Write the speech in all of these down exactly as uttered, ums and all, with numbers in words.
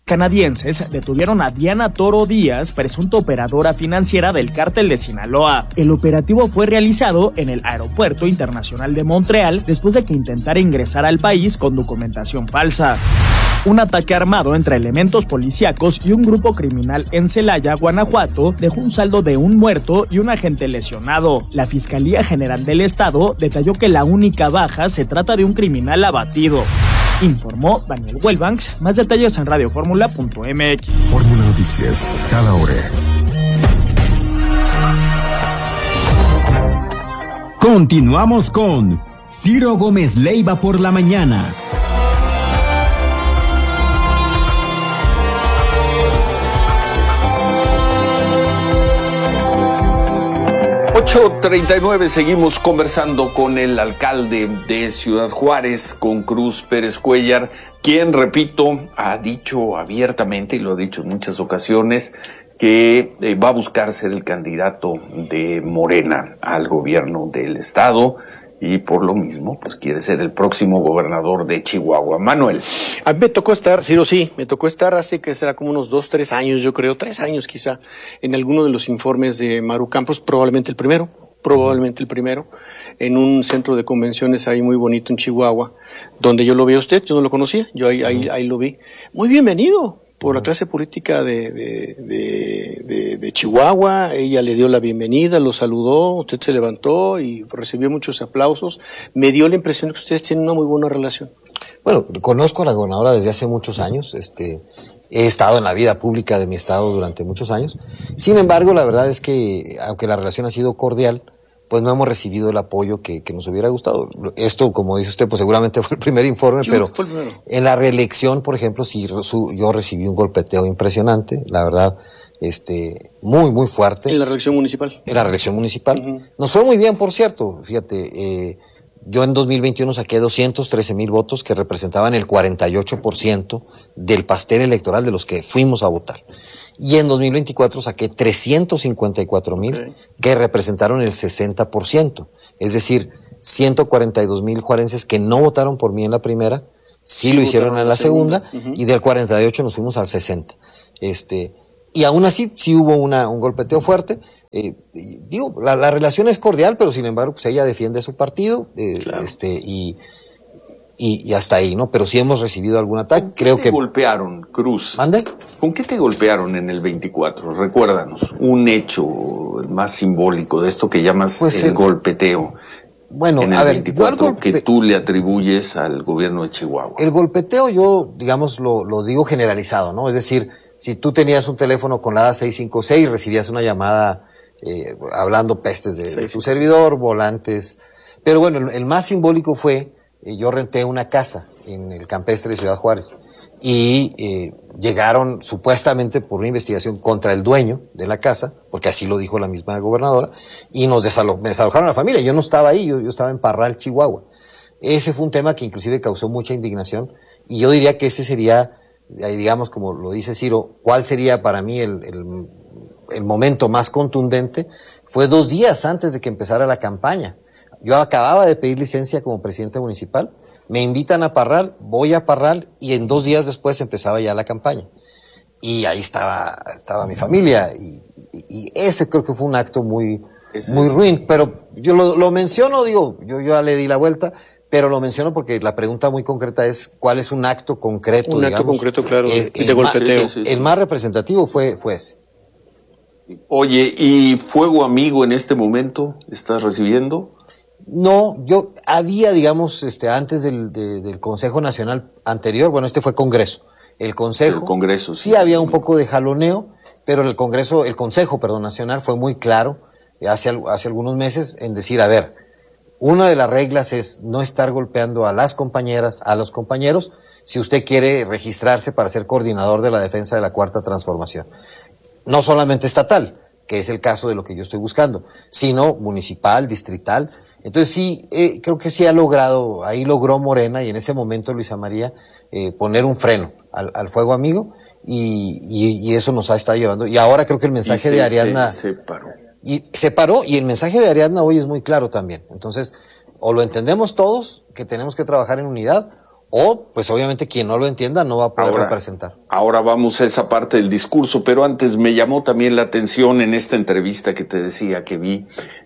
Canadienses detuvieron a Diana Toro Díaz, presunta operadora financiera del cártel de Sinaloa. El operativo fue realizado en el Aeropuerto Internacional de Montreal después de que intentara ingresar al país con documentación falsa. Un ataque armado entre elementos policíacos y un grupo criminal en Celaya, Guanajuato, dejó un saldo de un muerto y un agente lesionado. La Fiscalía General del Estado detalló que la única baja se trata de un criminal abatido. Informó Daniel Welbanks. Más detalles en radio fórmula punto m x. Fórmula Noticias, cada hora. Continuamos con Ciro Gómez Leiva por la mañana. ocho treinta y nueve, seguimos conversando con el alcalde de Ciudad Juárez, con Cruz Pérez Cuéllar, quien, repito, ha dicho abiertamente, y lo ha dicho en muchas ocasiones, que eh, va a buscar ser el candidato de Morena al gobierno del estado, y por lo mismo, pues quiere ser el próximo gobernador de Chihuahua. Manuel. A mí me tocó estar, Ciro, sí, me tocó estar hace que será como unos dos, tres años, yo creo, tres años quizá, en alguno de los informes de Maru Campos, probablemente el primero, probablemente el primero, en un centro de convenciones ahí muy bonito en Chihuahua, donde yo lo vi a usted, yo no lo conocía, yo ahí, ahí, ahí lo vi. Muy bienvenido por la clase política de, de, de, de, de Chihuahua. Ella le dio la bienvenida, lo saludó, usted se levantó y recibió muchos aplausos. Me dio la impresión de que ustedes tienen una muy buena relación. Bueno, conozco a la gobernadora desde hace muchos años, este, he estado en la vida pública de mi estado durante muchos años. Sin embargo, la verdad es que, aunque la relación ha sido cordial, pues no hemos recibido el apoyo que, que nos hubiera gustado. Esto, como dice usted, pues seguramente fue el primer informe, Yo, pero fue el primero. En la reelección, por ejemplo, sí, su, yo recibí un golpeteo impresionante, la verdad, este, muy, muy fuerte. En la reelección municipal. En la reelección municipal. Uh-huh. Nos fue muy bien, por cierto, fíjate, eh, yo en dos mil veintiuno saqué doscientos trece mil votos que representaban el cuarenta y ocho por ciento del pastel electoral de los que fuimos a votar. Y en dos mil veinticuatro saqué trescientos cincuenta y cuatro mil okay. que representaron el sesenta por ciento. Es decir, ciento cuarenta y dos mil juarenses que no votaron por mí en la primera, sí, sí lo hicieron en la segunda, segunda uh-huh. y del cuarenta y ocho nos fuimos al sesenta. Este, y aún así, sí hubo una, un golpeteo fuerte. Eh, digo, la, la relación es cordial, pero sin embargo, pues ella defiende su partido, eh, claro. este, y, y, y hasta ahí, ¿no? Pero sí hemos recibido algún ataque. ¿Con qué Creo te que golpearon, Cruz? ¿Mande? ¿Con qué te golpearon en el veinticuatro? Recuérdanos, un hecho más simbólico de esto que llamas pues el, el golpeteo. Bueno, en el a ver, veinticuatro golpe... que tú le atribuyes al gobierno de Chihuahua. El golpeteo yo, digamos, lo, lo digo generalizado, ¿no? Es decir, si tú tenías un teléfono con la A seiscientos cincuenta y seis, recibías una llamada eh, hablando pestes de, sí, de tu sí. servidor, volantes. Pero bueno, el, el más simbólico fue, eh, yo renté una casa en el campestre de Ciudad Juárez y eh, llegaron supuestamente por una investigación contra el dueño de la casa, porque así lo dijo la misma gobernadora, y nos desalo- me desalojaron a la familia. Yo no estaba ahí, yo, yo estaba en Parral, Chihuahua. Ese fue un tema que inclusive causó mucha indignación, y yo diría que ese sería, digamos, como lo dice Ciro, ¿cuál sería para mí el, el, el momento más contundente? Fue dos días antes de que empezara la campaña. Yo acababa de pedir licencia como presidente municipal, me invitan a Parral, voy a Parral, y en dos días después empezaba ya la campaña. Y ahí estaba, estaba mi familia, y, y, y ese creo que fue un acto muy, muy ruin. Pero yo lo, lo menciono, digo, yo, yo ya le di la vuelta, pero lo menciono porque la pregunta muy concreta es ¿cuál es un acto concreto? Un digamos, acto concreto, claro, eh, de, de golpeteo. Más, el más representativo fue, fue ese. Oye, ¿y fuego amigo en este momento estás recibiendo? No, yo había, digamos, este, antes del, de, del Consejo Nacional anterior, bueno, este fue Congreso. El Consejo. El Congreso, sí. Sí había un poco de jaloneo, pero el Congreso, el Consejo, perdón, Nacional fue muy claro hace, hace algunos meses en decir, a ver, una de las reglas es no estar golpeando a las compañeras, a los compañeros, si usted quiere registrarse para ser coordinador de la defensa de la Cuarta Transformación. No solamente estatal, que es el caso de lo que yo estoy buscando, sino municipal, distrital. Entonces sí, eh, creo que sí ha logrado, ahí logró Morena y en ese momento Luisa María eh, poner un freno al, al fuego amigo y, y, y eso nos ha estado llevando. Y ahora creo que el mensaje se, de Ariadna... Se, se paró. Y se paró y el mensaje de Ariadna hoy es muy claro también. Entonces, o lo entendemos todos, que tenemos que trabajar en unidad, o pues obviamente quien no lo entienda no va a poder ahora, representar. Ahora vamos a esa parte del discurso, pero antes me llamó también la atención en esta entrevista que te decía que vi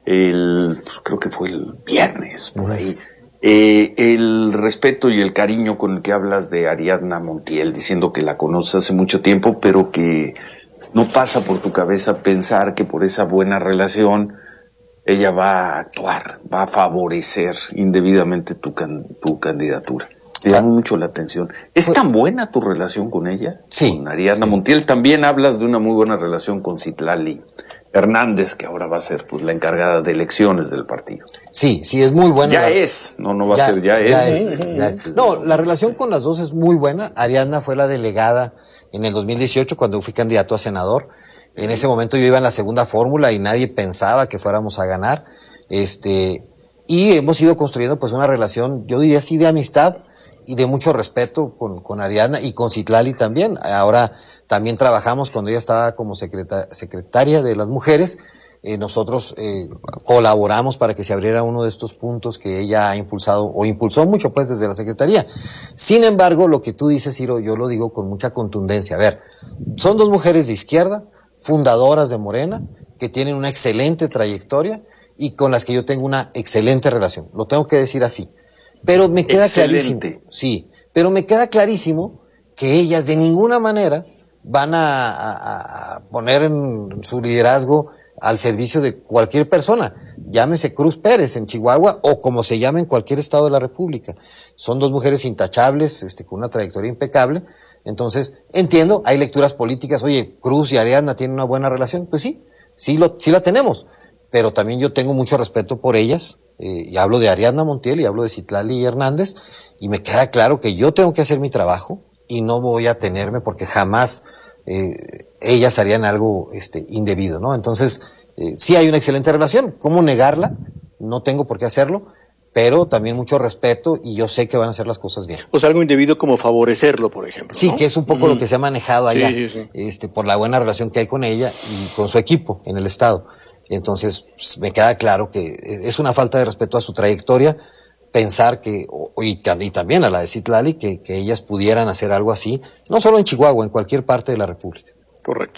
el, pues creo que fue el viernes, por ahí, eh, el respeto y el cariño con el que hablas de Ariadna Montiel, diciendo que la conoces hace mucho tiempo, pero que no pasa por tu cabeza pensar que por esa buena relación ella va a actuar, va a favorecer indebidamente tu, can, tu candidatura. Me llama mucho la atención. ¿Es tan buena tu relación con ella? Sí. Con Ariadna sí. Montiel. También hablas de una muy buena relación con Citlali Hernández, que ahora va a ser pues la encargada de elecciones del partido. Sí, sí, es muy buena. Ya la... es, no, no va ya, a ser, ya, ya es. es. Ya es. No, la relación con las dos es muy buena. Ariadna fue la delegada en el dos mil dieciocho cuando fui candidato a senador. En ese momento yo iba en la segunda fórmula y nadie pensaba que fuéramos a ganar. Este, y hemos ido construyendo pues una relación, yo diría así, de amistad y de mucho respeto con, con Ariadna y con Citlali también. Ahora también trabajamos cuando ella estaba como secreta, secretaria de las mujeres. Eh, nosotros eh, colaboramos para que se abriera uno de estos puntos que ella ha impulsado o impulsó mucho pues desde la secretaría. Sin embargo, lo que tú dices, Ciro, yo lo digo con mucha contundencia. A ver, son dos mujeres de izquierda, fundadoras de Morena, que tienen una excelente trayectoria y con las que yo tengo una excelente relación. Lo tengo que decir así. Pero me queda Excelente. clarísimo, sí, pero me queda clarísimo que ellas de ninguna manera van a, a, a poner en su liderazgo al servicio de cualquier persona, llámese Cruz Pérez en Chihuahua o como se llame en cualquier estado de la República. Son dos mujeres intachables, este, con una trayectoria impecable. Entonces, entiendo, hay lecturas políticas, oye, Cruz y Ariadna tienen una buena relación, pues sí, sí, lo, sí la tenemos, pero también yo tengo mucho respeto por ellas. Eh, y hablo de Ariadna Montiel y hablo de Citlali Hernández y me queda claro que yo tengo que hacer mi trabajo y no voy a tenerme porque jamás eh, ellas harían algo este, indebido, ¿no? Entonces, eh, sí hay una excelente relación, ¿cómo negarla? No tengo por qué hacerlo, pero también mucho respeto y yo sé que van a hacer las cosas bien. O sea, algo indebido como favorecerlo, por ejemplo, Sí, ¿no? que es un poco mm. lo que se ha manejado allá, sí, sí, sí. este, por la buena relación que hay con ella y con su equipo en el estado. Entonces, pues, me queda claro que es una falta de respeto a su trayectoria pensar que, y, y también a la de Citlali, que, que ellas pudieran hacer algo así, no solo en Chihuahua, en cualquier parte de la República. Correcto.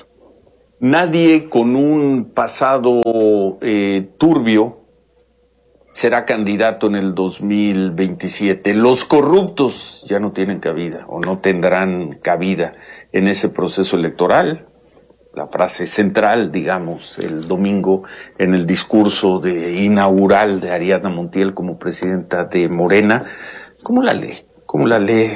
Nadie con un pasado eh, turbio será candidato en el dos mil veintisiete. Los corruptos ya no tienen cabida o no tendrán cabida en ese proceso electoral. La frase central, digamos, el domingo en el discurso de inaugural de Ariadna Montiel como presidenta de Morena. ¿Cómo la lee? ¿Cómo la lee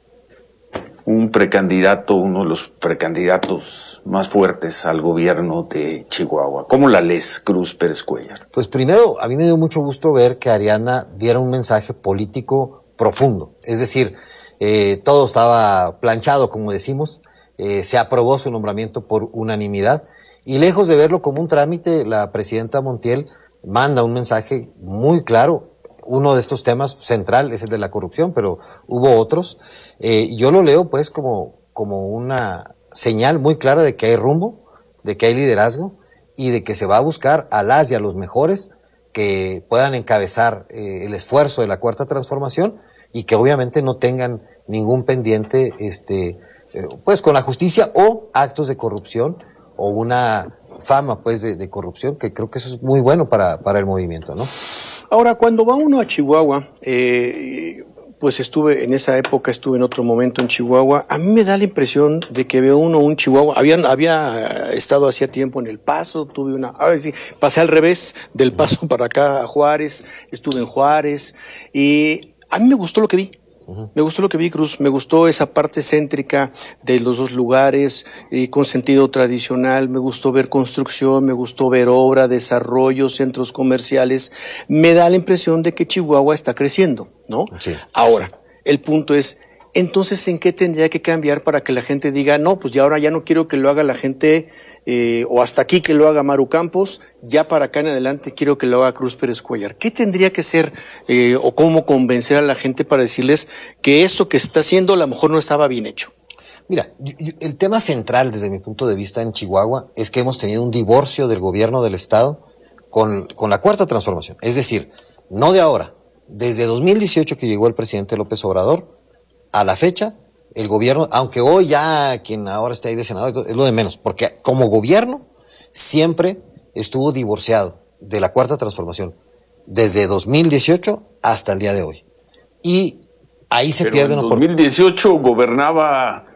un precandidato, uno de los precandidatos más fuertes al gobierno de Chihuahua? ¿Cómo la lees, Cruz Pérez Cuellar? Pues primero, a mí me dio mucho gusto ver que Ariadna diera un mensaje político profundo. Es decir, eh, todo estaba planchado, como decimos. Eh, se aprobó su nombramiento por unanimidad y lejos de verlo como un trámite, la presidenta Montiel manda un mensaje muy claro. Uno de estos temas central es el de la corrupción, pero hubo otros. Eh, yo lo leo pues como, como una señal muy clara de que hay rumbo, de que hay liderazgo y de que se va a buscar a las y a los mejores que puedan encabezar eh, el esfuerzo de la Cuarta Transformación y que obviamente no tengan ningún pendiente este pues con la justicia o actos de corrupción o una fama pues de, de corrupción, que creo que eso es muy bueno para, para el movimiento, ¿no? Ahora, cuando va uno a Chihuahua, eh, pues estuve, en esa época estuve en otro momento en Chihuahua, a mí me da la impresión de que veo uno un Chihuahua, había, había estado hacía tiempo en El Paso, tuve una, a ver, sí, pasé al revés del Paso para acá a Juárez, estuve en Juárez, y a mí me gustó lo que vi. Uh-huh. Me gustó lo que vi, Cruz, me gustó esa parte céntrica de los dos lugares, eh, con sentido tradicional, me gustó ver construcción, me gustó ver obra, desarrollo, centros comerciales. Me da la impresión de que Chihuahua está creciendo, ¿no? Sí. Ahora, el punto es, entonces, ¿en qué tendría que cambiar para que la gente diga, no, pues ya ahora ya no quiero que lo haga la gente, eh, o hasta aquí que lo haga Maru Campos, ya para acá en adelante quiero que lo haga Cruz Pérez Cuellar? ¿Qué tendría que ser, eh, o cómo convencer a la gente para decirles que esto que está haciendo a lo mejor no estaba bien hecho? Mira, yo, yo, el tema central desde mi punto de vista en Chihuahua es que hemos tenido un divorcio del gobierno del estado con, con la Cuarta Transformación. Es decir, no de ahora, desde dos mil dieciocho que llegó el presidente López Obrador, a la fecha, el gobierno, aunque hoy ya quien ahora está ahí de senador, es lo de menos, porque como gobierno siempre estuvo divorciado de la Cuarta Transformación, desde dos mil dieciocho hasta el día de hoy. Y ahí se Pero pierden en dos mil dieciocho gobernaba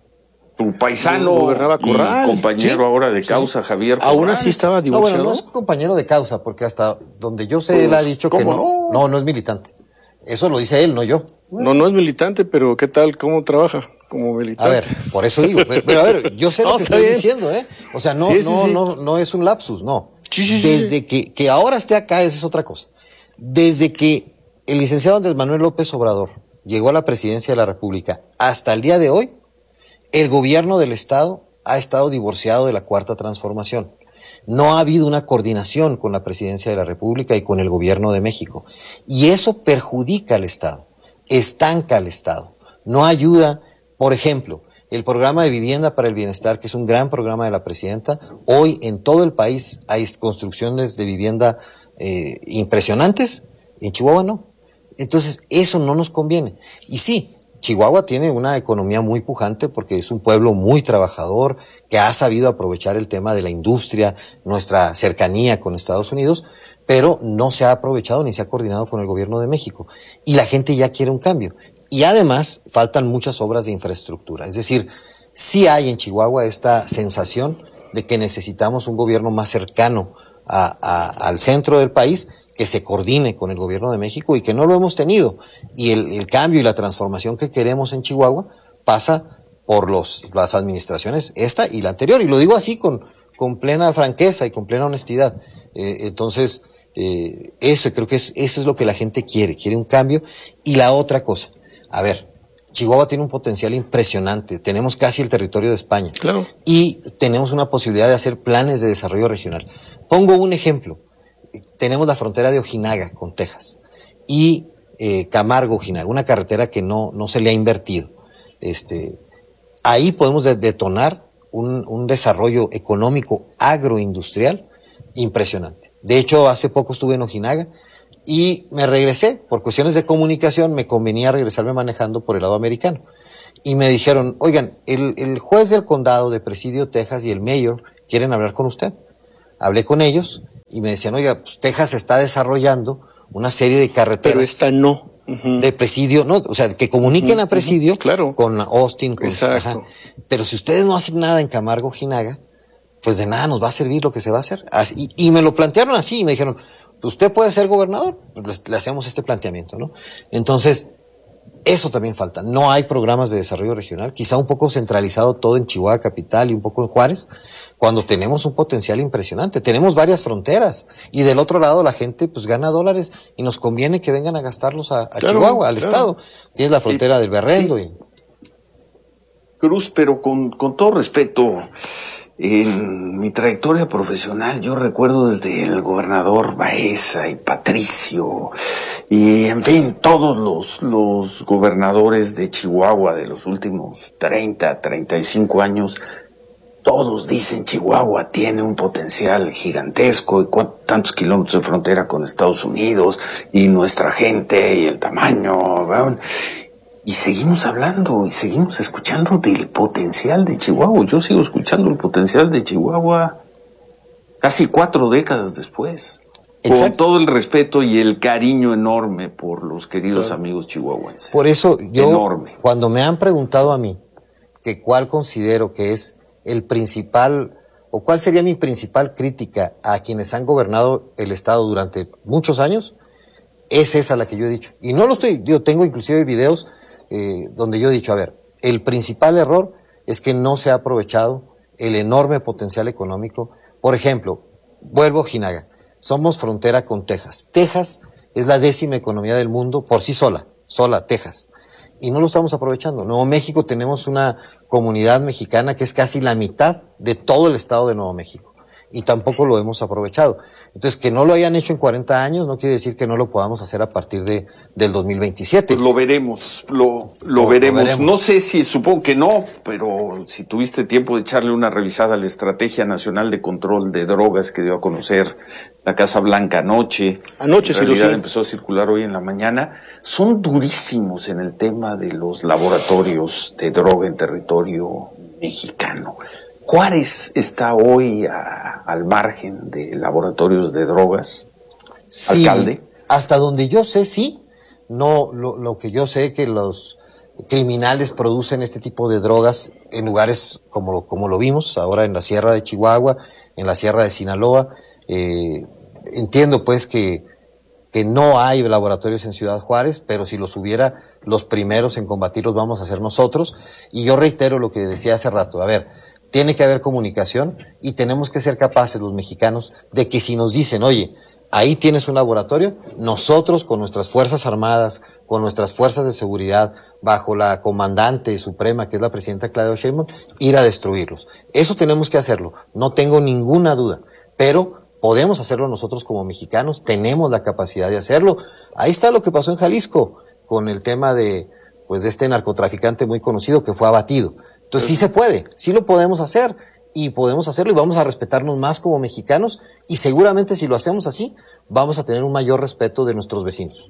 tu paisano gobernaba Corral, y compañero sí, ahora de sí, causa, sí. Javier Corral. Aún así estaba No, divorciado. bueno, no es compañero de causa, porque hasta donde yo sé, Pues, él ha dicho que ¿cómo no, no? no, no es militante. Eso lo dice él, no yo. No, no es militante, pero ¿qué tal? ¿Cómo trabaja como militante? A ver, por eso digo, pero, pero a ver, yo sé lo No, que está estoy bien. diciendo, ¿eh? O sea, no, Sí, sí, no, sí. no, no es un lapsus, no. Sí, sí, sí, Desde sí. que, que ahora esté acá, esa es otra cosa. Desde que el licenciado Andrés Manuel López Obrador llegó a la presidencia de la República hasta el día de hoy, el gobierno del Estado ha estado divorciado de la Cuarta Transformación. No ha habido una coordinación con la presidencia de la República y con el gobierno de México. Y eso perjudica al Estado, estanca al Estado, no ayuda. Por ejemplo, el programa de vivienda para el bienestar, que es un gran programa de la presidenta, hoy en todo el país hay construcciones de vivienda eh, impresionantes, en Chihuahua no. Entonces, eso no nos conviene. Y sí, Chihuahua tiene una economía muy pujante porque es un pueblo muy trabajador que ha sabido aprovechar el tema de la industria, nuestra cercanía con Estados Unidos, pero no se ha aprovechado ni se ha coordinado con el gobierno de México. Y la gente ya quiere un cambio. Y además faltan muchas obras de infraestructura. Es decir, sí hay en Chihuahua esta sensación de que necesitamos un gobierno más cercano a, a, al centro del país, que se coordine con el gobierno de México y que no lo hemos tenido. Y el, el cambio y la transformación que queremos en Chihuahua pasa por los, las administraciones, esta y la anterior. Y lo digo así con, con plena franqueza y con plena honestidad. Eh, entonces, eh, eso creo que es, eso es lo que la gente quiere, quiere un cambio. Y la otra cosa, a ver, Chihuahua tiene un potencial impresionante, tenemos casi el territorio de España. Claro. Y tenemos una posibilidad de hacer planes de desarrollo regional. Pongo un ejemplo. Tenemos la frontera de Ojinaga con Texas y eh, Camargo-Ojinaga, una carretera que no, no se le ha invertido. Este, ahí podemos de- detonar un, un desarrollo económico agroindustrial impresionante. De hecho, hace poco estuve en Ojinaga y me regresé, por cuestiones de comunicación, me convenía regresarme manejando por el lado americano. Y me dijeron, oigan, el, el juez del condado de Presidio, Texas, y el mayor quieren hablar con usted. Hablé con ellos y me decían, oiga, pues Texas está desarrollando una serie de carreteras. Pero esta no. Ujú. De Presidio, no, o sea, que comuniquen Ujú, a Presidio ujú, claro. con Austin, con, Exacto. ajá. Pero si ustedes no hacen nada en Camargo, Ojinaga, pues de nada nos va a servir lo que se va a hacer. Así, y, y me lo plantearon así, y me dijeron, usted puede ser gobernador, pues le, le hacemos este planteamiento, ¿no? Entonces, eso también falta. No hay programas de desarrollo regional, quizá un poco centralizado todo en Chihuahua capital y un poco en Juárez, cuando tenemos un potencial impresionante. Tenemos varias fronteras y del otro lado la gente pues gana dólares y nos conviene que vengan a gastarlos a, a Claro, Chihuahua, al claro. estado. Tienes la frontera Sí, del Berrendo. sí. Y, Cruz, pero con, con todo respeto, en mi trayectoria profesional yo recuerdo desde el gobernador Baeza y Patricio y en fin todos los, los gobernadores de Chihuahua de los últimos treinta, treinta y cinco años, todos dicen Chihuahua tiene un potencial gigantesco y cuántos tantos kilómetros de frontera con Estados Unidos y nuestra gente y el tamaño, ¿verdad? Y seguimos hablando y seguimos escuchando del potencial de Chihuahua. Yo sigo escuchando el potencial de Chihuahua casi cuatro décadas después. Con Exacto. todo el respeto y el cariño enorme por los queridos Claro. amigos chihuahuenses. por eso yo, Enorme. cuando me han preguntado a mí que cuál considero que es el principal, o cuál sería mi principal crítica a quienes han gobernado el Estado durante muchos años, es esa la que yo he dicho. Y no lo estoy, yo tengo inclusive videos eh, donde yo he dicho, a ver, el principal error es que no se ha aprovechado el enorme potencial económico. Por ejemplo, vuelvo a Ojinaga, somos frontera con Texas. Texas es la décima economía del mundo por sí sola, sola, Texas. Y no lo estamos aprovechando. Nuevo México tenemos una comunidad mexicana que es casi la mitad de todo el estado de Nuevo México. y tampoco lo hemos aprovechado. Entonces, que no lo hayan hecho en cuarenta años no quiere decir que no lo podamos hacer a partir de del dos mil veintisiete. Pues lo veremos, lo, lo, lo, veremos. lo veremos. No sé si, supongo que no, pero si tuviste tiempo de echarle una revisada a la Estrategia Nacional de Control de Drogas que dio a conocer la Casa Blanca anoche. Anoche, en realidad sí, lo sé. empezó a circular hoy en la mañana. Son durísimos en el tema de los laboratorios de droga en territorio mexicano. ¿Juárez está hoy a, al margen de laboratorios de drogas, sí, alcalde? Hasta donde yo sé, sí. No, lo, lo que yo sé que los criminales producen este tipo de drogas en lugares como, como lo vimos ahora en la Sierra de Chihuahua, en la Sierra de Sinaloa. Eh, entiendo pues que, que no hay laboratorios en Ciudad Juárez, pero si los hubiera, los primeros en combatirlos vamos a ser nosotros. Y yo reitero lo que decía hace rato. A ver, tiene que haber comunicación y tenemos que ser capaces los mexicanos de que si nos dicen, oye, ahí tienes un laboratorio, nosotros con nuestras Fuerzas Armadas, con nuestras fuerzas de seguridad, bajo la comandante suprema que es la presidenta Claudia Sheinbaum, ir a destruirlos. Eso tenemos que hacerlo, no tengo ninguna duda, pero podemos hacerlo nosotros como mexicanos, tenemos la capacidad de hacerlo. Ahí está lo que pasó en Jalisco con el tema de, pues, de este narcotraficante muy conocido que fue abatido. Entonces sí se puede, sí lo podemos hacer y podemos hacerlo y vamos a respetarnos más como mexicanos y seguramente si lo hacemos así vamos a tener un mayor respeto de nuestros vecinos.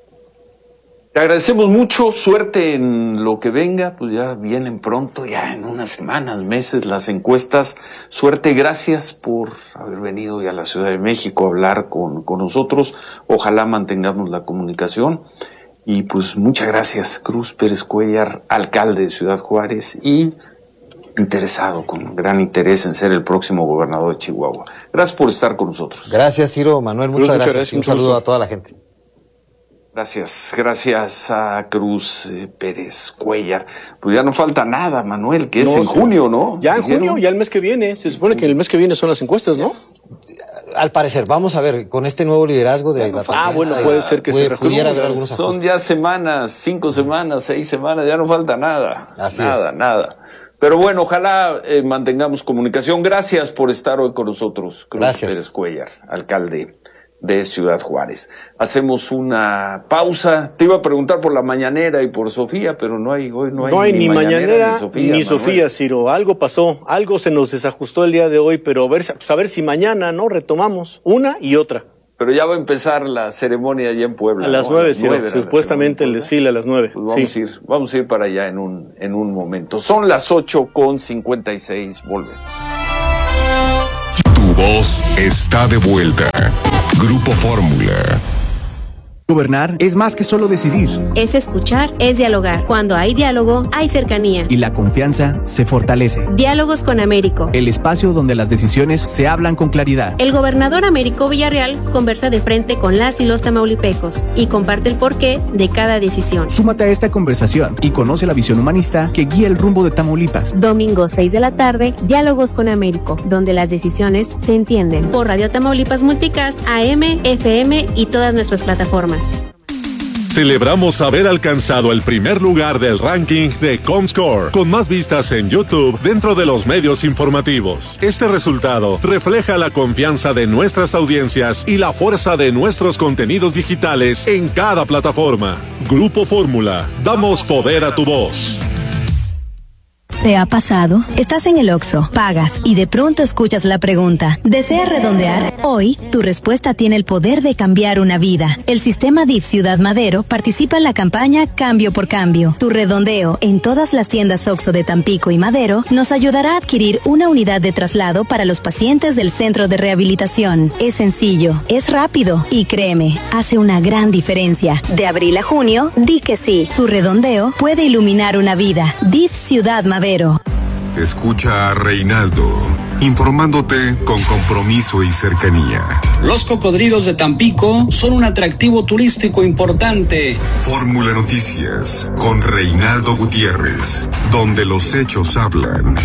Te agradecemos mucho, suerte en lo que venga, pues ya vienen pronto, ya en unas semanas, meses las encuestas. Suerte, gracias por haber venido hoy a la Ciudad de México a hablar con, con nosotros. Ojalá mantengamos la comunicación. Y pues muchas gracias, Cruz Pérez Cuéllar, alcalde de Ciudad Juárez y interesado, con gran interés en ser el próximo gobernador de Chihuahua. Gracias por estar con nosotros. Gracias, Ciro, Manuel, muchas, Cruz, gracias. gracias. Un saludo a toda la gente. Gracias, gracias a Cruz eh, Pérez Cuéllar. Pues ya no falta nada, Manuel, que es No, en sí. junio, ¿no? Ya en ¿Dijeron? junio, ya el mes que viene. Se supone que el mes que viene son las encuestas, ¿no? Al parecer, vamos a ver, con este nuevo liderazgo de la presidenta. Ah, bueno, puede ser que puede, se reajuste. pudiera haber algunos Son ajustes. ya semanas, cinco semanas, seis semanas, ya no falta nada. Así nada, es. nada. Pero bueno, ojalá eh, mantengamos comunicación. Gracias por estar hoy con nosotros, Cruz Gracias. Pérez Cuéllar, alcalde de Ciudad Juárez. Hacemos una pausa. Te iba a preguntar por la mañanera y por Sofía, pero no hay hoy no hay, No hay ni, mañanera, mañanera ni Sofía. Sofía, ni Manuel. Sofía, Ciro. Algo pasó, algo se nos desajustó el día de hoy, pero a ver, pues a ver si mañana, ¿no? Retomamos una y otra. Pero ya va a empezar la ceremonia allá en Puebla. A las ¿no? nueve, Ciro. nueve era la Supuestamente el ceremonia en desfile a las nueve. Pues vamos Sí. a ir, vamos a ir para allá en un, en un momento. Son las ocho con cincuenta y seis, volvemos. Tu voz está de vuelta. Grupo Fórmula. Gobernar es más que solo decidir. Es escuchar, es dialogar. Cuando hay diálogo, hay cercanía. Y la confianza se fortalece. Diálogos con Américo. El espacio donde las decisiones se hablan con claridad. El gobernador Américo Villarreal conversa de frente con las y los tamaulipecos y comparte el porqué de cada decisión. Súmate a esta conversación y conoce la visión humanista que guía el rumbo de Tamaulipas. Domingo seis de la tarde, Diálogos con Américo, donde las decisiones se entienden. Por Radio Tamaulipas Multicast, A M, F M y todas nuestras plataformas. Celebramos haber alcanzado el primer lugar del ranking de Comscore, con más vistas en YouTube dentro de los medios informativos. Este resultado refleja la confianza de nuestras audiencias y la fuerza de nuestros contenidos digitales en cada plataforma. Grupo Fórmula, damos poder a tu voz. ¿Te ha pasado? Estás en el Oxxo, pagas y de pronto escuchas la pregunta, ¿deseas redondear? Hoy, tu respuesta tiene el poder de cambiar una vida. El sistema D I F Ciudad Madero participa en la campaña Cambio por Cambio. Tu redondeo en todas las tiendas Oxxo de Tampico y Madero nos ayudará a adquirir una unidad de traslado para los pacientes del centro de rehabilitación. Es sencillo, es rápido y créeme, hace una gran diferencia. De abril a junio, di que sí. Tu redondeo puede iluminar una vida. D I F Ciudad Madero. Escucha a Reinaldo, informándote con compromiso y cercanía. Los cocodrilos de Tampico son un atractivo turístico importante. Fórmula Noticias, con Reinaldo Gutiérrez, donde los hechos hablan.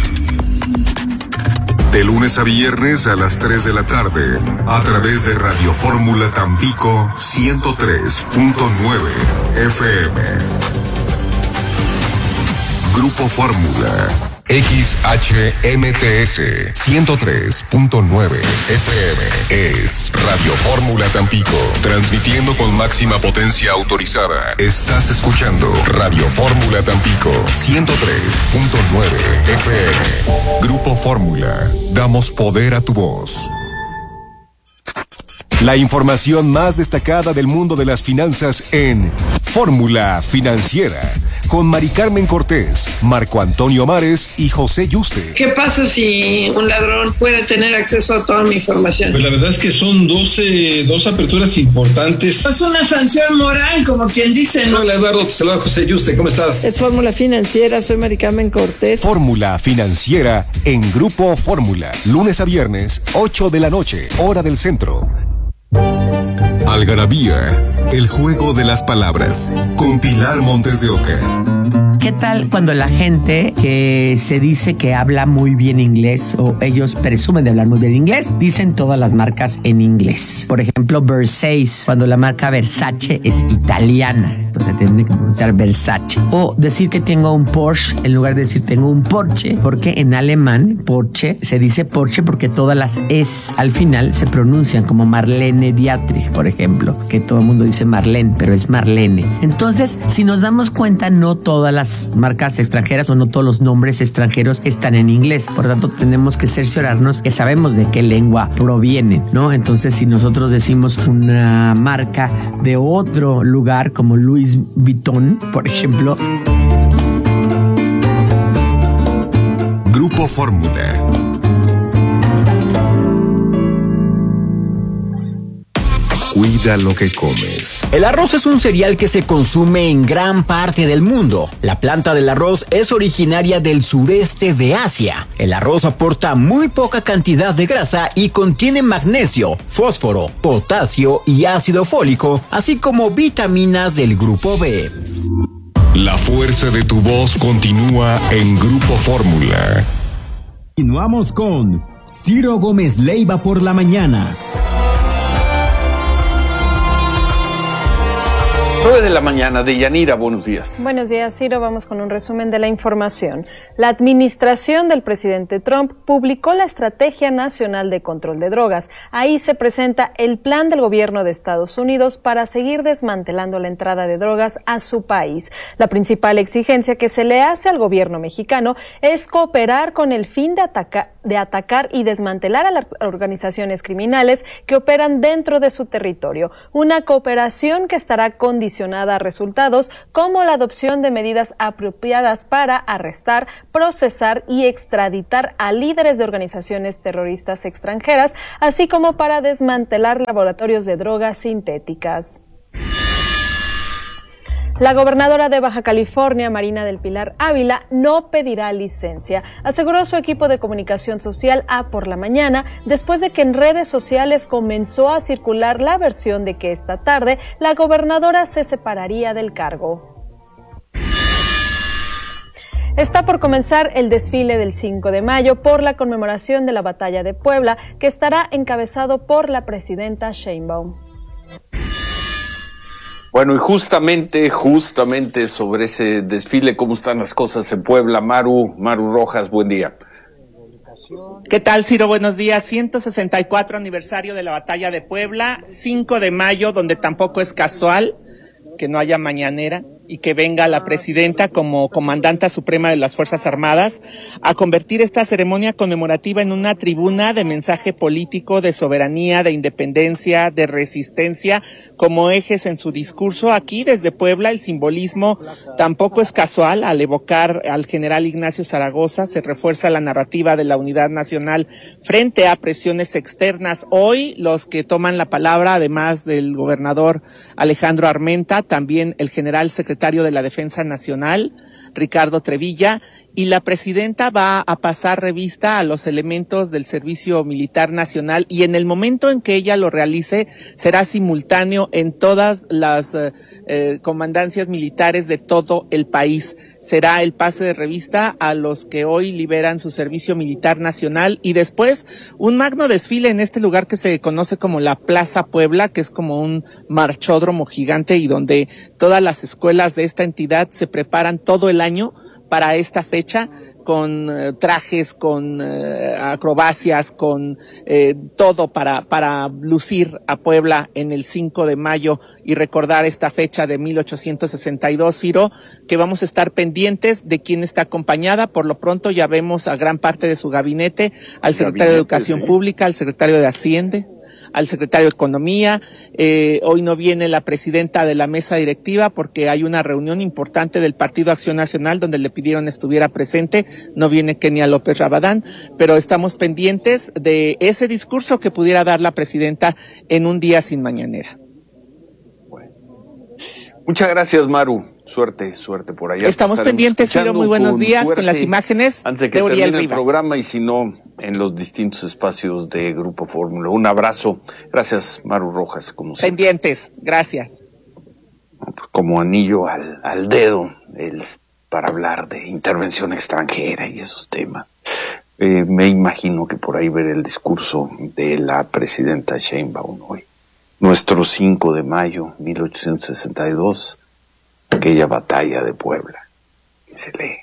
De lunes a viernes a las tres de la tarde, a través de Radio Fórmula Tampico ciento tres punto nueve F M. Grupo Fórmula, X H M T S ciento tres punto nueve F M es Radio Fórmula Tampico, transmitiendo con máxima potencia autorizada. Estás escuchando Radio Fórmula Tampico ciento tres punto nueve F M. Grupo Fórmula, damos poder a tu voz. La información más destacada del mundo de las finanzas en Fórmula Financiera, con Mari Carmen Cortés, Marco Antonio Mares y José Yuste. ¿Qué pasa si un ladrón puede tener acceso a toda mi información? Pues la verdad es que son doce, dos aperturas importantes. Es una sanción moral, como quien dice, ¿no? Hola Eduardo, te saluda José Yuste, ¿cómo estás? Es Fórmula Financiera, soy Mari Carmen Cortés. Fórmula Financiera en Grupo Fórmula, lunes a viernes, ocho de la noche, hora del centro. Algarabía, el juego de las palabras, con Pilar Montes de Oca. ¿Qué tal cuando la gente que se dice que habla muy bien inglés, o ellos presumen de hablar muy bien inglés, dicen todas las marcas en inglés? Por ejemplo, Versace, cuando la marca Versace es italiana, entonces tiene que pronunciar Versace. O decir que tengo un Porsche en lugar de decir tengo un Porsche, porque en alemán Porsche se dice Porsche porque todas las es al final se pronuncian como Marlene Dietrich, por ejemplo, que todo el mundo dice Marlene, pero es Marlene. Entonces, si nos damos cuenta, no todas las marcas extranjeras o no todos los nombres extranjeros están en inglés. Por lo tanto, tenemos que cerciorarnos que sabemos de qué lengua provienen, ¿no? Entonces, si nosotros decimos una marca de otro lugar como Louis Vuitton, por ejemplo. Grupo Fórmula. Cuida lo que comes. El arroz es un cereal que se consume en gran parte del mundo. La planta del arroz es originaria del sureste de Asia. El arroz aporta muy poca cantidad de grasa y contiene magnesio, fósforo, potasio y ácido fólico, así como vitaminas del grupo B. La fuerza de tu voz continúa en Grupo Fórmula. Continuamos con Ciro Gómez Leiva por la mañana. nueve de la mañana, Deyanira, buenos días. Buenos días, Ciro. Vamos con un resumen de la información. La administración del presidente Trump publicó la Estrategia Nacional de Control de Drogas. Ahí se presenta el plan del gobierno de Estados Unidos para seguir desmantelando la entrada de drogas a su país. La principal exigencia que se le hace al gobierno mexicano es cooperar con el fin de atacar, de atacar y desmantelar a las organizaciones criminales que operan dentro de su territorio. Una cooperación que estará condicionada a resultados como la adopción de medidas apropiadas para arrestar, procesar y extraditar a líderes de organizaciones terroristas extranjeras, así como para desmantelar laboratorios de drogas sintéticas. La gobernadora de Baja California, Marina del Pilar Ávila, no pedirá licencia, aseguró su equipo de comunicación social a Por la Mañana, después de que en redes sociales comenzó a circular la versión de que esta tarde la gobernadora se separaría del cargo. Está por comenzar el desfile del cinco de mayo por la conmemoración de la Batalla de Puebla, que estará encabezado por la presidenta Sheinbaum. Bueno, y justamente, justamente sobre ese desfile, ¿cómo están las cosas en Puebla? Maru, Maru Rojas, buen día. ¿Qué tal, Ciro? Buenos días. ciento sesenta y cuatro aniversario de la Batalla de Puebla, cinco de mayo, donde tampoco es casual que no haya mañanera y que venga la presidenta como comandanta suprema de las Fuerzas Armadas a convertir esta ceremonia conmemorativa en una tribuna de mensaje político, de soberanía, de independencia, de resistencia, como ejes en su discurso. Aquí, desde Puebla, el simbolismo tampoco es casual. Al evocar al general Ignacio Zaragoza, se refuerza la narrativa de la unidad nacional frente a presiones externas. Hoy, los que toman la palabra, además del gobernador Alejandro Armenta, también el general secretario de la Defensa Nacional, Ricardo Trevilla, y la presidenta va a pasar revista a los elementos del Servicio Militar Nacional, y en el momento en que ella lo realice será simultáneo en todas las eh, comandancias militares de todo el país. Será el pase de revista a los que hoy liberan su Servicio Militar Nacional, y después un magno desfile en este lugar que se conoce como la Plaza Puebla, que es como un marchódromo gigante y donde todas las escuelas de esta entidad se preparan todo el año para esta fecha, con eh, trajes, con eh, acrobacias, con eh, todo para, para lucir a Puebla en el cinco de mayo y recordar esta fecha de mil ochocientos sesenta y dos, Ciro, que vamos a estar pendientes de quién está acompañada. Por lo pronto ya vemos a gran parte de su gabinete, al secretario de Educación sí. Pública, al secretario de Hacienda, al secretario de Economía. Eh, hoy no viene la presidenta de la mesa directiva porque hay una reunión importante del Partido Acción Nacional donde le pidieron estuviera presente. No viene Kenia López Rabadán, pero estamos pendientes de ese discurso que pudiera dar la presidenta en un día sin mañanera. Bueno. Muchas gracias, Maru. Suerte, suerte por allá. Estamos pendientes, Ciro. Muy buenos días con las imágenes. Antes de que termine el programa y si no, en los distintos espacios de Grupo Fórmula. Un abrazo. Gracias, Maru Rojas. Como siempre. Pendientes. Gracias. Como anillo al, al dedo el, para hablar de intervención extranjera y esos temas. Eh, me imagino que por ahí ver el discurso de la presidenta Sheinbaum hoy. Nuestro cinco de mayo, mil ochocientos sesenta y dos. Aquella batalla de Puebla que se le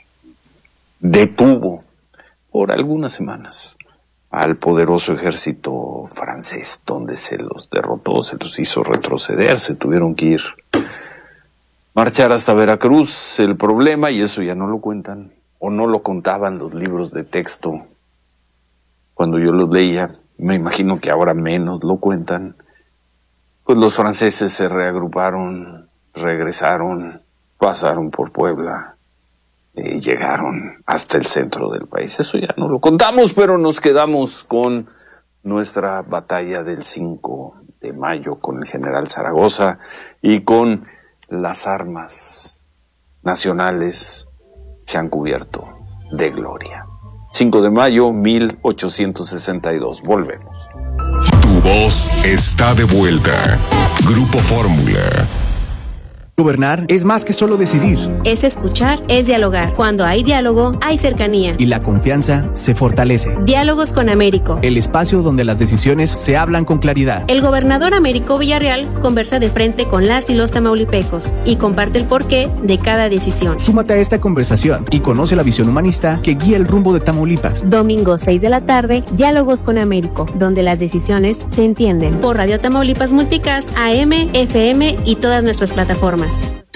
detuvo por algunas semanas al poderoso ejército francés, donde se los derrotó, se los hizo retroceder, se tuvieron que ir marchar hasta Veracruz. El problema, y eso ya no lo cuentan, o no lo contaban los libros de texto cuando yo los leía, me imagino que ahora menos lo cuentan, pues los franceses se reagruparon, regresaron, pasaron por Puebla y llegaron hasta el centro del país. Eso ya no lo contamos, pero nos quedamos con nuestra batalla del cinco de mayo con el general Zaragoza y con las armas nacionales se han cubierto de gloria. cinco de mayo, mil ochocientos sesenta y dos. Volvemos. Tu voz está de vuelta. Grupo Fórmula. Gobernar es más que solo decidir. Es escuchar, es dialogar. Cuando hay diálogo, hay cercanía. Y la confianza se fortalece. Diálogos con Américo. El espacio donde las decisiones se hablan con claridad. El gobernador Américo Villarreal conversa de frente con las y los tamaulipecos y comparte el porqué de cada decisión. Súmate a esta conversación y conoce la visión humanista que guía el rumbo de Tamaulipas. Domingo seis de la tarde, Diálogos con Américo, donde las decisiones se entienden. Por Radio Tamaulipas Multicast, A M, F M y todas nuestras plataformas.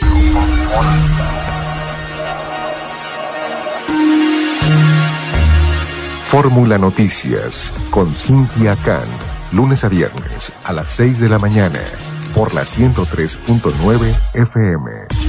Fórmula Noticias con Cintia Can, lunes a viernes a las seis de la mañana por la ciento tres punto nueve F M.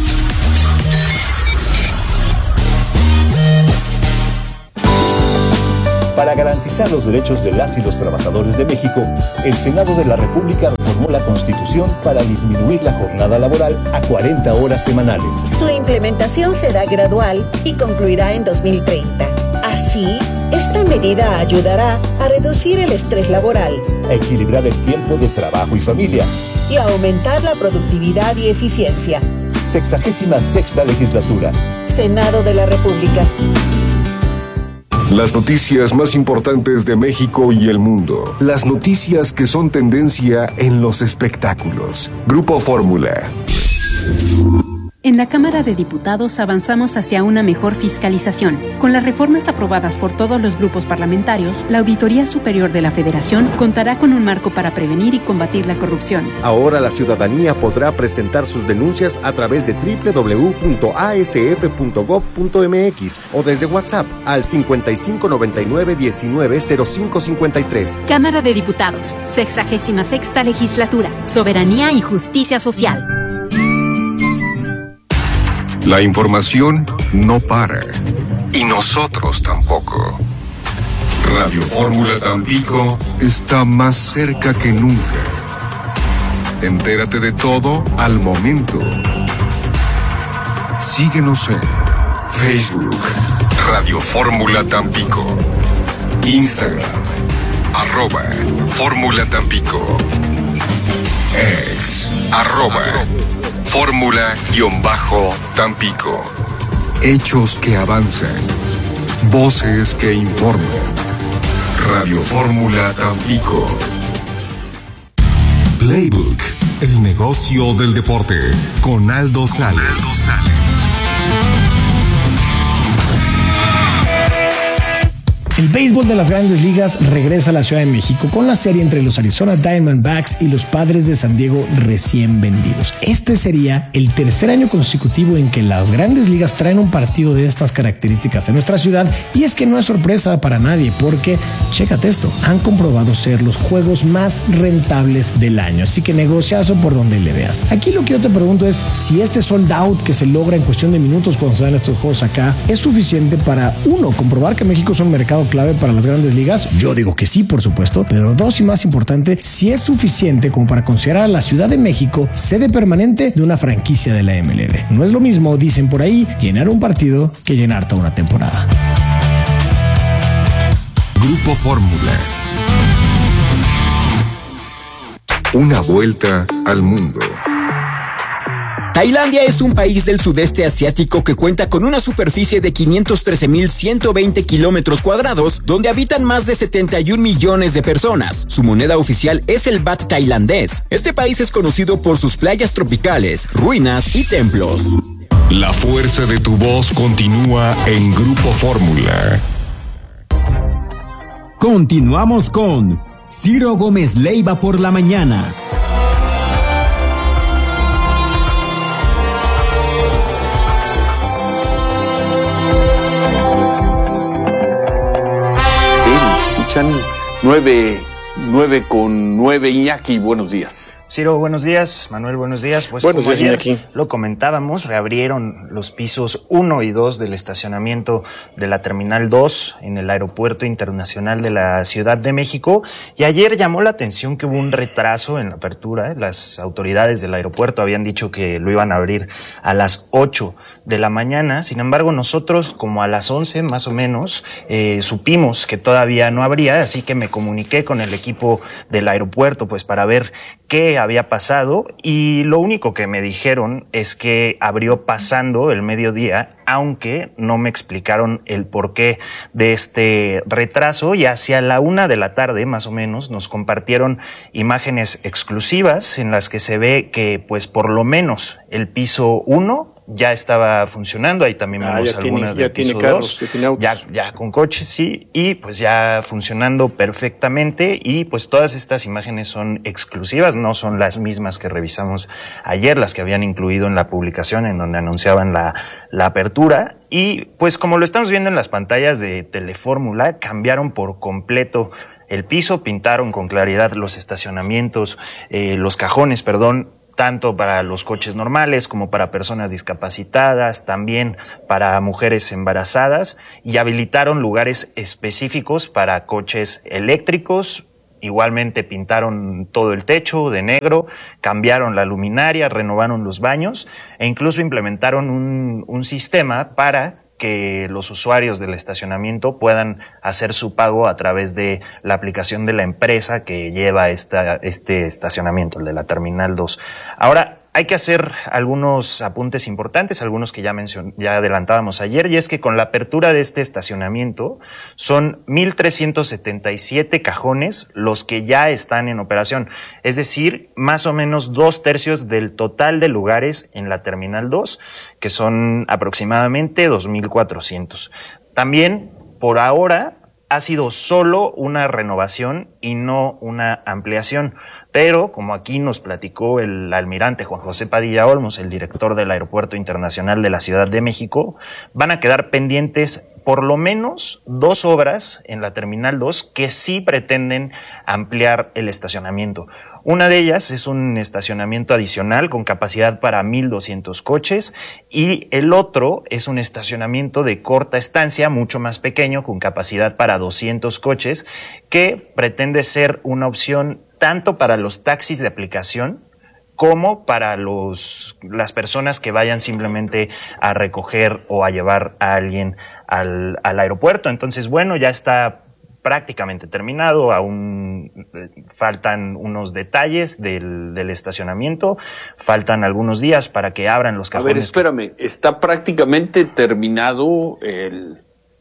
Para garantizar los derechos de las y los trabajadores de México, el Senado de la República reformó la Constitución para disminuir la jornada laboral a cuarenta horas semanales. Su implementación será gradual y concluirá en dos mil treinta. Así, esta medida ayudará a reducir el estrés laboral, a equilibrar el tiempo de trabajo y familia y a aumentar la productividad y eficiencia. Sexagésima sexta legislatura. Senado de la República. Las noticias más importantes de México y el mundo. Las noticias que son tendencia en los espectáculos. Grupo Fórmula. En la Cámara de Diputados avanzamos hacia una mejor fiscalización. Con las reformas aprobadas por todos los grupos parlamentarios, la Auditoría Superior de la Federación contará con un marco para prevenir y combatir la corrupción. Ahora la ciudadanía podrá presentar sus denuncias a través de doble u doble u doble u punto a s f punto gov punto m x o desde WhatsApp al cincuenta y cinco noventa y nueve diecinueve cero cinco cincuenta y tres. Cámara de Diputados, sexagésima sexta legislatura, soberanía y justicia social. La información no para. Y nosotros tampoco. Radio Fórmula Tampico está más cerca que nunca. Entérate de todo al momento. Síguenos en Facebook, Radio Fórmula Tampico. Instagram, arroba Fórmula Tampico. Ex, arroba Fórmula-Tampico. Hechos que avanzan. Voces que informan. Radio Fórmula Tampico. Playbook, el negocio del deporte. Con Aldo Sales. El béisbol de las Grandes Ligas regresa a la Ciudad de México con la serie entre los Arizona Diamondbacks y los Padres de San Diego recién vendidos. Este sería el tercer año consecutivo en que las Grandes Ligas traen un partido de estas características en nuestra ciudad, y es que no es sorpresa para nadie porque, chécate esto, han comprobado ser los juegos más rentables del año, así que negociazo por donde le veas. Aquí lo que yo te pregunto es si este sold out que se logra en cuestión de minutos cuando se dan estos juegos acá es suficiente para, uno, comprobar que México es un mercado clave para las Grandes Ligas. Yo digo que sí, por supuesto, pero dos, y más importante, si es suficiente como para considerar a la Ciudad de México sede permanente de una franquicia de la M L B. No es lo mismo, dicen por ahí, llenar un partido que llenar toda una temporada. Grupo Fórmula. Una vuelta al mundo. Tailandia es un país del sudeste asiático que cuenta con una superficie de quinientos trece mil ciento veinte kilómetros cuadrados, donde habitan más de setenta y un millones de personas. Su moneda oficial es el baht tailandés. Este país es conocido por sus playas tropicales, ruinas y templos. La fuerza de tu voz continúa en Grupo Fórmula. Continuamos con Ciro Gómez Leiva por la mañana. Nueve, nueve con nueve. Iñaki, buenos días. Ciro, buenos días. Manuel, buenos días. Pues buenos como días, ayer Iñaki. Lo comentábamos, reabrieron los pisos uno y dos del estacionamiento de la Terminal dos en el Aeropuerto Internacional de la Ciudad de México, y ayer llamó la atención que hubo un retraso en la apertura. Las autoridades del aeropuerto habían dicho que lo iban a abrir a las ocho de la mañana, sin embargo nosotros como a las once más o menos eh, supimos que todavía no abría, así que me comuniqué con el equipo del aeropuerto pues para ver qué había pasado, y lo único que me dijeron es que abrió pasando el mediodía, aunque no me explicaron el porqué de este retraso, y hacia la una de la tarde más o menos nos compartieron imágenes exclusivas en las que se ve que pues por lo menos el piso uno ya estaba funcionando. Ahí también ah, vemos ya algunas tiene, del ya tiene piso carros, dos, ya tiene autos. Ya, ya con coches, sí, y pues ya funcionando perfectamente, y pues todas estas imágenes son exclusivas, no son las mismas que revisamos ayer, las que habían incluido en la publicación en donde anunciaban la, la apertura. Y pues como lo estamos viendo en las pantallas de Telefórmula, cambiaron por completo el piso, pintaron con claridad los estacionamientos, eh, los cajones, perdón, tanto para los coches normales como para personas discapacitadas, también para mujeres embarazadas, y habilitaron lugares específicos para coches eléctricos. Igualmente pintaron todo el techo de negro, cambiaron la luminaria, renovaron los baños e incluso implementaron un, un sistema para que los usuarios del estacionamiento puedan hacer su pago a través de la aplicación de la empresa que lleva esta, este estacionamiento, el de la Terminal dos. Ahora, hay que hacer algunos apuntes importantes, algunos que ya mencion- ya adelantábamos ayer, y es que con la apertura de este estacionamiento son mil trescientos setenta y siete cajones los que ya están en operación, es decir, más o menos dos tercios del total de lugares en la Terminal dos, que son aproximadamente dos mil cuatrocientos. También, por ahora, ha sido solo una renovación y no una ampliación. Pero, como aquí nos platicó el almirante Juan José Padilla Olmos, el director del Aeropuerto Internacional de la Ciudad de México, van a quedar pendientes por lo menos dos obras en la Terminal dos que sí pretenden ampliar el estacionamiento. Una de ellas es un estacionamiento adicional con capacidad para mil doscientos coches, y el otro es un estacionamiento de corta estancia, mucho más pequeño, con capacidad para doscientos coches, que pretende ser una opción tanto para los taxis de aplicación como para los las personas que vayan simplemente a recoger o a llevar a alguien al, al aeropuerto. Entonces, bueno, ya está prácticamente terminado, aún faltan unos detalles del, del estacionamiento, faltan algunos días para que abran los cajones. A ver, espérame, ¿está prácticamente terminado el,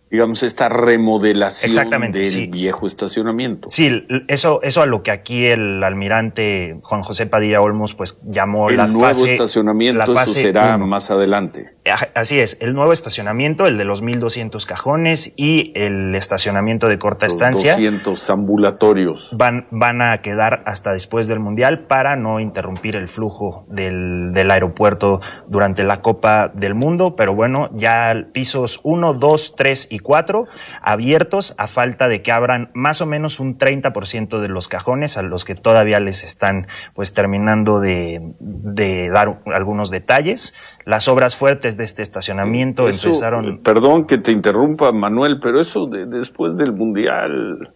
digamos, esta remodelación Exactamente, del sí. viejo estacionamiento. Sí, eso, eso a lo que aquí el almirante Juan José Padilla Olmos pues llamó el la nuevo fase, estacionamiento, la fase eso será uno. más adelante. Así es, el nuevo estacionamiento, el de los mil doscientos cajones y el estacionamiento de corta Los estancia. doscientos ambulatorios. Van, van a quedar hasta después del Mundial para no interrumpir el flujo del, del aeropuerto durante la Copa del Mundo, pero bueno, ya pisos uno, dos, tres y cuatro abiertos a falta de que abran más o menos un treinta por ciento de los cajones a los que todavía les están pues terminando de, de dar algunos detalles. Las obras fuertes de este estacionamiento Eso, empezaron... Perdón que te interrumpa, Manuel, pero eso de después del Mundial,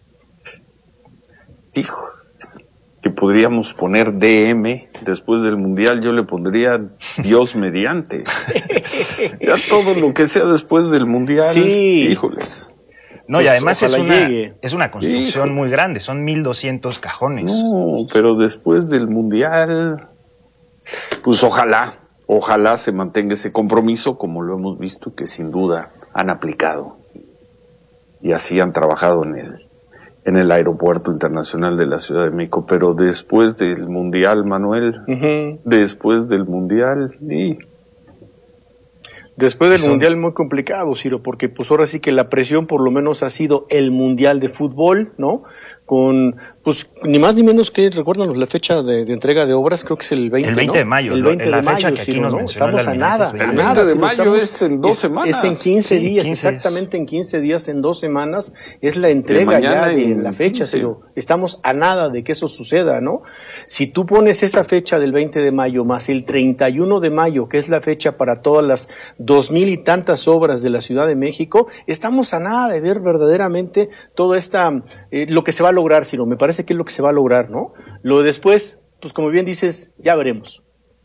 hijo, que podríamos poner D M después del Mundial, yo le pondría Dios mediante. Ya todo lo que sea después del Mundial, sí. híjoles. No, y además es una, llegue. es una construcción Híjoles. muy grande, son mil doscientos cajones. No, pero después del Mundial, pues ojalá, ojalá se mantenga ese compromiso, como lo hemos visto, que sin duda han aplicado. Y así han trabajado en el, en el Aeropuerto Internacional de la Ciudad de México. Pero después del Mundial, Manuel, Uh-huh. después del Mundial, y... Después del Eso. Mundial muy complicado, Ciro, porque pues ahora sí que la presión por lo menos ha sido el Mundial de Fútbol, ¿no? Con, pues, ni más ni menos que, recuérdanos la fecha de, de entrega de obras, creo que es el veinte, El veinte ¿no? de mayo, El lo- veinte la de fecha mayo, que aquí Ciro, nos ¿no? mencionó el Estamos a almirante nada, es a veinte. nada. El veinte de Ciro, mayo estamos- es en dos semanas. Es en quince Sí, días, quince exactamente en quince días, en dos semanas, es la entrega mañana ya de en la fecha, quince. Ciro. Estamos a nada de que eso suceda, ¿no? Si tú pones esa fecha del veinte de mayo más el treinta y uno de mayo, que es la fecha para todas las dos mil y tantas obras de la Ciudad de México, estamos a nada de ver verdaderamente todo esta, eh, lo que se va a lograr, Ciro. Me parece que es lo que se va a lograr, ¿no? Lo de después, pues como bien dices, ya veremos.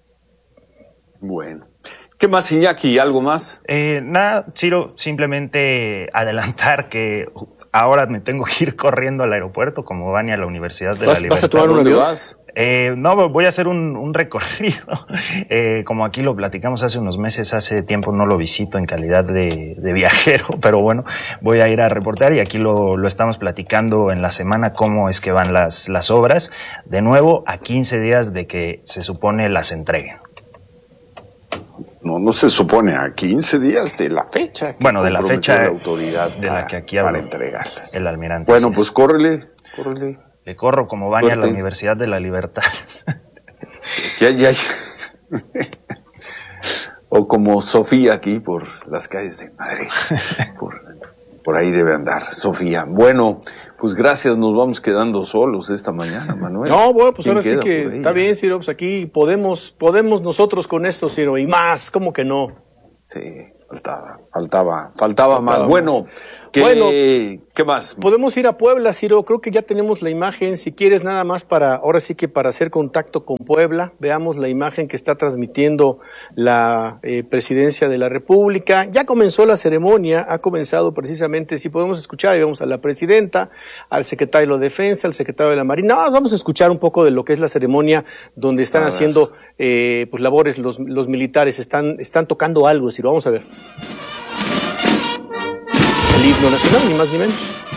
Bueno. ¿Qué más, Iñaki? ¿Algo más? Eh, nada, Ciro, simplemente adelantar que ahora me tengo que ir corriendo al aeropuerto como Vania a la Universidad de la ¿Vas, Libertad. vas a tomar un ¿Dónde avión? vas? Eh, no, voy a hacer un, un recorrido. Eh, como aquí lo platicamos hace unos meses, hace tiempo no lo visito en calidad de, de viajero, pero bueno, voy a ir a reportar y aquí lo, lo estamos platicando en la semana cómo es que van las, las obras. De nuevo, a quince días de que se supone las entreguen. No, no se supone a quince días de la fecha. que Bueno, de la comprometió fecha la autoridad de la para- que aquí para habló entregarlas. el almirante. Bueno, Así pues es. córrele, córrele. Le corro como Vania a la Suerte. Universidad de la Libertad. Ya, ya. O como Sofía aquí por las calles de Madrid. Por, por ahí debe andar Sofía. Bueno, pues gracias, nos vamos quedando solos esta mañana, Manuel. No, bueno, pues ¿Quién ahora sí queda que por ahí? está bien, Ciro, pues aquí podemos, podemos nosotros con esto, Ciro, y más, ¿cómo que no? Sí, faltaba, faltaba, faltaba más. más. Bueno, ¿qué, Bueno, ¿qué más? Podemos ir a Puebla, Ciro, creo que ya tenemos la imagen, si quieres nada más para, ahora sí que para hacer contacto con Puebla, veamos la imagen que está transmitiendo la eh, Presidencia de la República. Ya comenzó la ceremonia, ha comenzado precisamente, si podemos escuchar, y vamos a la Presidenta, al Secretario de Defensa, al Secretario de la Marina. No, vamos a escuchar un poco de lo que es la ceremonia donde están A ver. haciendo eh, pues labores los, los militares, están, están tocando algo, Ciro, vamos a ver. El himno nacional, ni más ni menos.